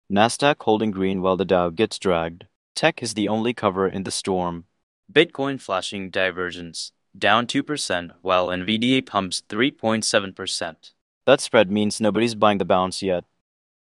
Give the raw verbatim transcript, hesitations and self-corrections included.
Nasdaq holding green while the Dow gets dragged. Tech is the only cover in the storm. Bitcoin flashing divergence, down two percent while Nvidia pumps three point seven percent. That spread means nobody's buying the bounce yet.